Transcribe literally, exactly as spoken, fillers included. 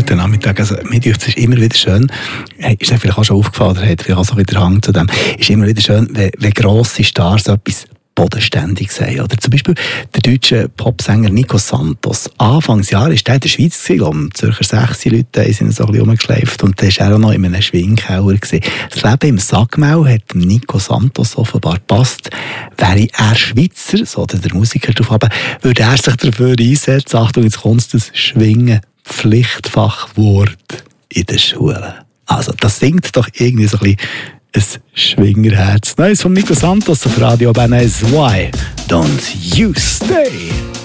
guten Nachmittag. Also, mir denkt, es ist immer wieder schön, ist ja vielleicht auch schon aufgefallen, oder hat vielleicht auch so wieder Hang zu dem, ist immer wieder schön, wenn, wenn grosse Stars etwas bodenständig sein. Oder zum Beispiel der deutsche Popsänger Nico Santos. Anfangsjahr war der in der Schweiz, um ca. sechs Leute sind so ein bisschen rumgeschleift und da war er auch noch in einem Schwingkeller. Das Leben im Sackmau hat Nico Santos offenbar gepasst. Wäre er Schweizer, so der Musiker drauf haben, würde er sich dafür einsetzen, Achtung, jetzt kommt das Schwingen, Pflichtfachwort in den Schulen. Also das singt doch irgendwie so ein bisschen ein Schwingerherz. Neues von Nico Santos auf Radio Bernese. Why don't you stay?